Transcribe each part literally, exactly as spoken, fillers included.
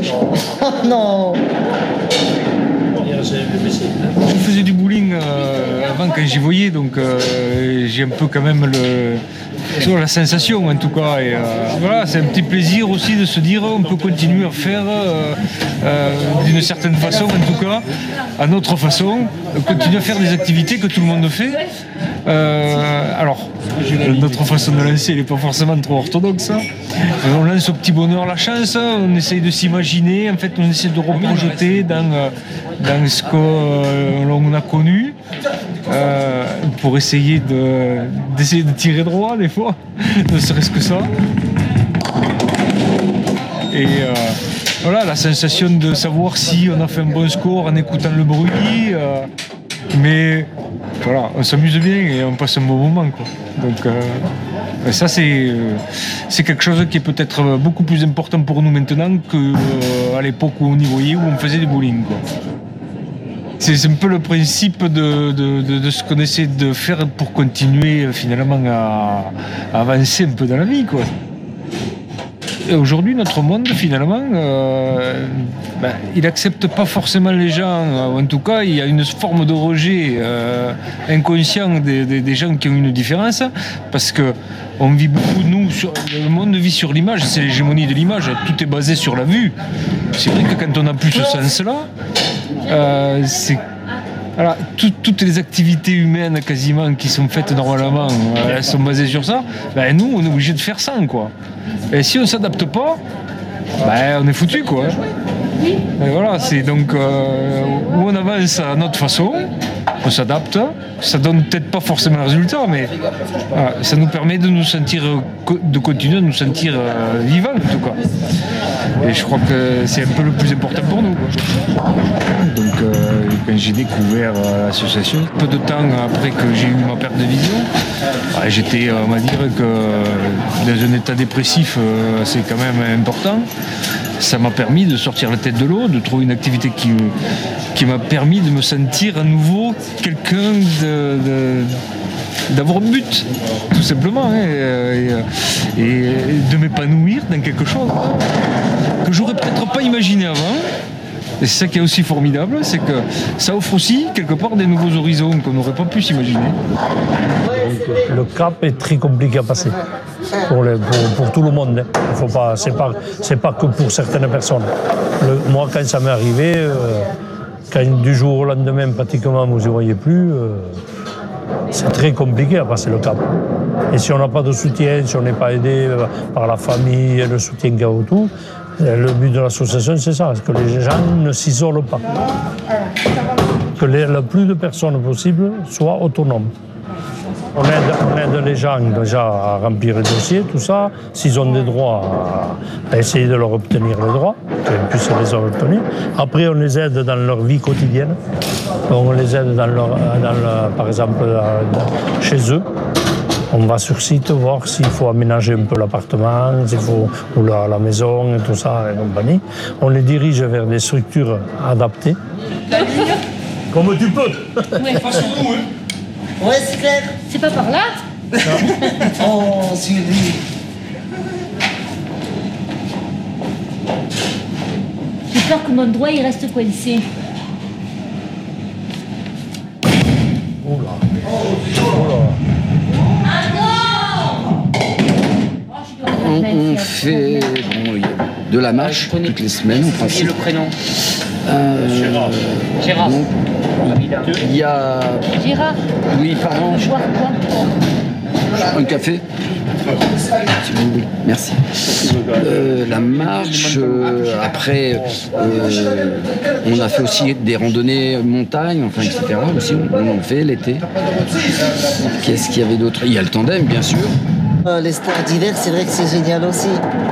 Non. Je faisais du bowling euh, avant quand j'y voyais, donc euh, j'ai un peu quand même le, sur la sensation en tout cas. Et, euh, voilà, c'est un petit plaisir aussi de se dire on peut continuer à faire euh, euh, d'une certaine façon, en tout cas, à notre façon, continuer à faire des activités que tout le monde fait. Euh, alors, notre façon de lancer n'est pas forcément trop orthodoxe. Hein. On lance au petit bonheur la chance, on essaye de s'imaginer, en fait on essaie de reprojeter dans, dans ce qu'on a connu euh, pour essayer de, d'essayer de tirer droit des fois, ne serait-ce que ça. Et euh, voilà, la sensation de savoir si on a fait un bon score en écoutant le bruit. Euh, mais voilà, on s'amuse bien et on passe un bon moment, quoi. Donc euh, ça c'est, euh, c'est quelque chose qui est peut-être beaucoup plus important pour nous maintenant qu'à euh, l'époque où on y voyait, où on faisait du bowling, quoi. C'est, c'est un peu le principe de, de, de, de ce qu'on essaie de faire pour continuer finalement à, à avancer un peu dans la vie, quoi. Et aujourd'hui, notre monde, finalement, euh, ben, il n'accepte pas forcément les gens. En tout cas, il y a une forme de rejet euh, inconscient des, des, des gens qui ont une différence, parce que on vit beaucoup, nous, sur, le monde vit sur l'image, c'est l'hégémonie de l'image, tout est basé sur la vue. C'est vrai que quand on n'a plus ce sens-là, euh, c'est... Voilà, tout, toutes les activités humaines quasiment qui sont faites normalement, euh, elles sont basées sur ça. Ben, nous, on est obligé de faire ça, quoi. Et si on ne s'adapte pas, ben, on est foutu, quoi. Et voilà, c'est donc euh, où on avance à notre façon, on s'adapte. Ça donne peut-être pas forcément le résultat, mais voilà, ça nous permet de nous sentir, de continuer à nous sentir euh, vivants, en tout cas. Et je crois que c'est un peu le plus important pour nous, quoi. Donc euh, quand j'ai découvert euh, l'association, peu de temps après que j'ai eu ma perte de vision, ouais, j'étais, euh, on va dire que euh, dans un état dépressif, euh, c'est quand même important. Ça m'a permis de sortir la tête de l'eau, de trouver une activité qui, qui m'a permis de me sentir à nouveau quelqu'un de, de, d'avoir un but, tout simplement, hein, et, et, et de m'épanouir dans quelque chose que j'aurais peut-être pas imaginé avant. Et c'est ça qui est aussi formidable, c'est que ça offre aussi quelque part des nouveaux horizons qu'on n'aurait pas pu s'imaginer. Le cap est très compliqué à passer pour, les, pour, pour tout le monde. Hein. Il faut pas, c'est pas, c'est pas que pour certaines personnes. Le, moi, quand ça m'est arrivé, euh, quand du jour au lendemain, pratiquement, vous ne voyez plus, euh, c'est très compliqué à passer le cap. Et si on n'a pas de soutien, si on n'est pas aidé par la famille, le soutien qu'il y a autour, le but de l'association, c'est ça, c'est que les gens ne s'isolent pas. Que les, le plus de personnes possible soient autonomes. On aide, on aide les gens déjà à remplir les dossiers, tout ça. S'ils ont des droits, à, à essayer de leur obtenir les droits, qu'ils puissent les obtenir. Après, on les aide dans leur vie quotidienne. On les aide, dans leur, dans leur, par exemple, dans, chez eux. On va sur site voir s'il faut aménager un peu l'appartement, s'il faut, ou la, la maison et tout ça et compagnie. On les dirige vers des structures adaptées. Comme tu peux. Ouais, hein. Ouais, c'est clair. C'est pas par là? Oh, Sylvie. J'ai peur que mon doigt il reste coincé. Oula. Oula. On, on fait bon, de la marche toutes les semaines, en principe. Et le prénom euh, Gérard. Donc, il y a... Gérard. Oui, pardon. Boire quoi? Un café. Si vous voulez. Merci. Euh, la marche, euh, après, euh, on a fait aussi des randonnées montagne, enfin, et cetera. Aussi, on, on en fait l'été. Qu'est-ce qu'il y avait d'autre? Il y a le tandem, bien sûr. Euh, les sports d'hiver, c'est vrai que c'est génial aussi.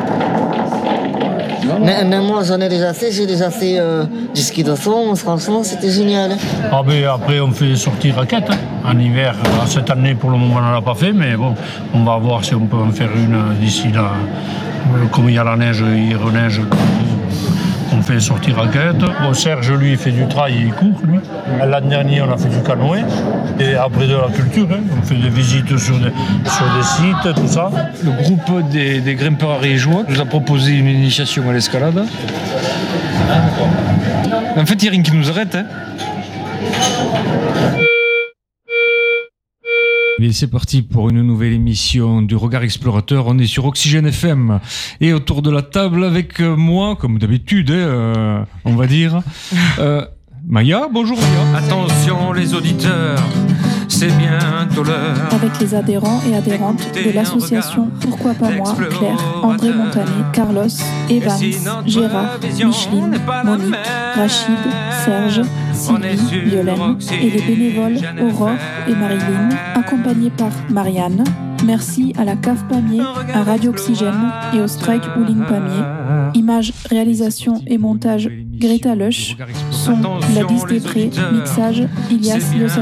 Mais, mais moi, j'en ai déjà fait. J'ai déjà fait euh, du ski de fond. Franchement, c'était génial. Ah ben, après, on fait des sorties raquettes. Hein. En hiver, cette année, pour le moment, on n'en a pas fait. Mais bon, on va voir si on peut en faire une d'ici là. Comme il y a la neige, il reneige. On fait sortir raquettes. Bon, Serge, lui, il fait du trail et il court, lui. L'année dernière, on a fait du canoë. Et après de la culture, hein, on fait des visites sur des, sur des sites, tout ça. Le groupe des, des grimpeurs ariégeois nous a proposé une initiation à l'escalade. En fait, il n'y a rien qui nous arrête. Hein. Et c'est parti pour une nouvelle émission du Regard Explorateur. On est sur Oxygène F M et autour de la table avec moi, comme d'habitude, hein, euh, on va dire, euh, Maya. Bonjour Maya. Attention les auditeurs, c'est bientôt l'heure. Avec les adhérents et adhérentes de l'association Pourquoi pas moi, Claire, André Montané, Carlos, Evans, Gérard, Micheline, Monique, Rachid, Serge, Sylvie, Violaine et les bénévoles Aurore et Marilyn, accompagnés par Marianne. Merci à la C A F Pamiers, à Radio Oxygène et au Strike Ouline Pamiers. Images, réalisation et montage Greta Lush. Son Gladys Després, mixage Ilias Yosa.